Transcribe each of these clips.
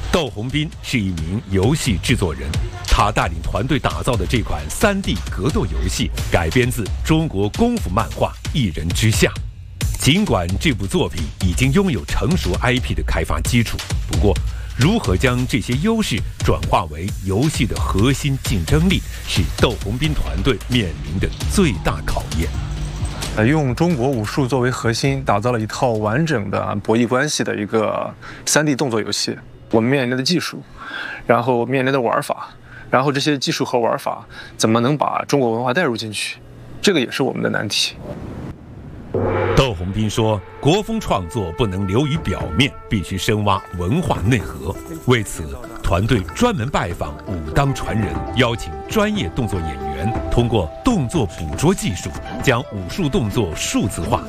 窦洪斌是一名游戏制作人，他带领团队打造的这款3D 格斗游戏改编自中国功夫漫画《一人之下》。尽管这部作品已经拥有成熟 IP 的开发基础，不过如何将这些优势转化为游戏的核心竞争力，是窦洪斌团队面临的最大考验。 用中国武术作为核心，打造了一套完整的博弈关系的一个3D 动作游戏。我们面临的技术，然后面临的玩法，然后这些技术和玩法怎么能把中国文化带入进去，这个也是我们的难题。 窦洪斌说，国风创作不能流于表面，必须深挖文化内核。为此，团队专门拜访武当传人，邀请专业动作演员，通过动作捕捉技术，将武术动作数字化。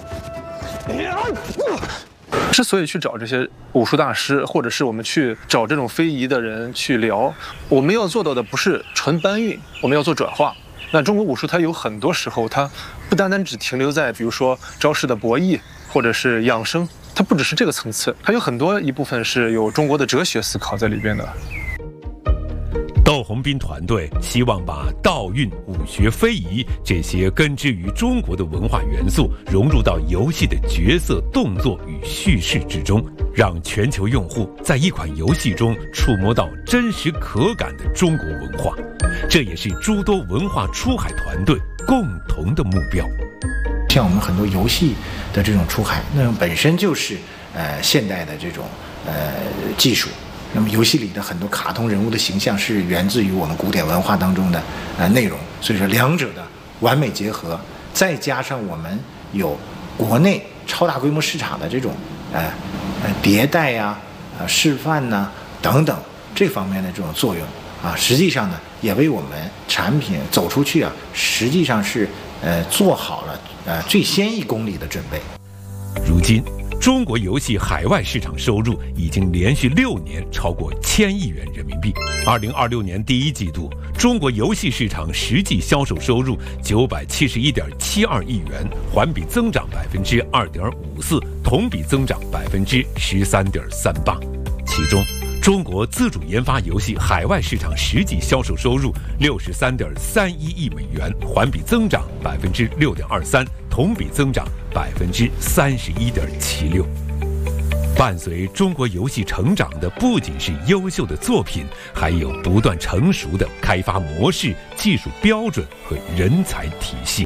之所以去找这些武术大师，或者是我们去找这种非遗的人去聊，我们要做到的不是纯搬运，我们要做转化。那中国武术它有很多时候，它不单单只停留在比如说招式的博弈或者是养生，它不只是这个层次，它有很多一部分是有中国的哲学思考在里边的。 窦洪斌团队希望把道运、武学、非遗这些根植于中国的文化元素融入到游戏的角色、动作与叙事之中，让全球用户在一款游戏中触摸到真实可感的中国文化。这也是诸多文化出海团队共同的目标。 像我们很多游戏的这种出海，那本身就是现代的这种技术。那么游戏里的很多卡通人物的形象是源自于我们古典文化当中的内容，所以说两者的完美结合，再加上我们有国内超大规模市场的这种迭代呀、示范呐、等等这方面的这种作用啊，实际上呢也为我们产品走出去啊，实际上是做好了最先1公里的准备。 如今中国游戏海外市场收入已经连续6年超过1000亿元人民币。2026年第1季度，中国游戏市场实际销售收入971.72亿元，环比增长2.54%，同比增长13.38%。其中，中国自主研发游戏海外市场实际销售收入63.31亿美元，环比增长6.23%，同比增长31.76%。伴随中国游戏成长的不仅是优秀的作品，还有不断成熟的开发模式、技术标准和人才体系。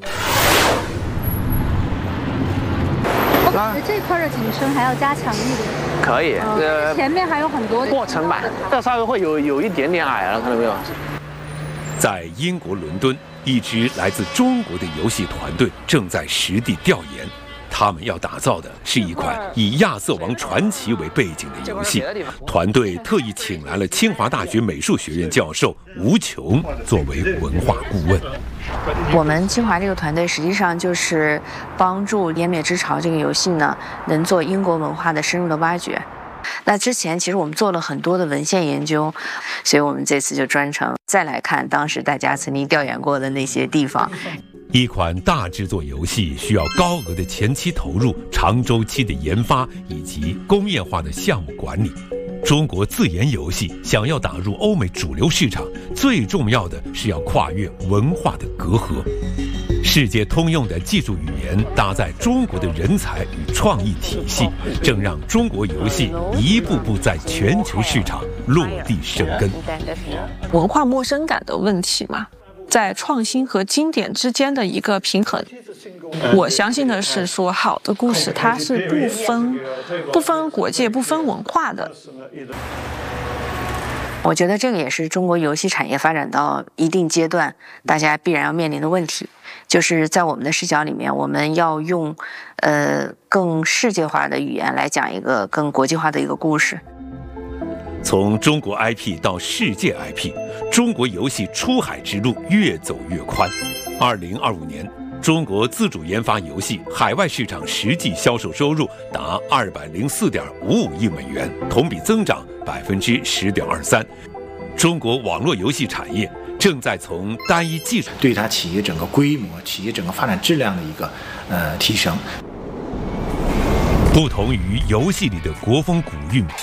这块的景深还要加强一点。 可以， 前面还有很多过程版，这稍微会有一点点矮了，看到没有？ 在英国伦敦，一支来自中国的游戏团队正在实地调研。他们要打造的是一款以亚瑟王传奇为背景的游戏。团队特意请来了清华大学美术学院教授吴琼作为文化顾问。 我们清华这个团队实际上就是帮助《湮灭之潮》这个游戏呢，能做英国文化的深入的挖掘。那之前其实我们做了很多的文献研究，所以我们这次就专程再来看当时大家曾经调研过的那些地方。 一款大制作游戏需要高额的前期投入、长周期的研发以及工业化的项目管理。中国自研游戏想要打入欧美主流市场，最重要的是要跨越文化的隔阂。世界通用的技术语言搭载中国的人才与创意体系，正让中国游戏一步步在全球市场落地生根。 文化陌生感的问题嘛，在创新和经典之间的一个平衡。我相信的是说，好的故事它是不分国界、不分文化的。 我觉得这个也是中国游戏产业发展到一定阶段，大家必然要面临的问题，就是在我们的视角里面，我们要用更世界化的语言来讲一个更国际化的一个故事。 从中国 IP 到世界 IP， 中国游戏出海之路越走越宽。2025年，中国自主研发游戏海外市场实际销售收入达204.55亿美元，同比增长10.23%。中国网络游戏产业正在从单一技术对它企业整个规模、企业整个发展质量的一个提升。 不同于游戏里的国风古韵，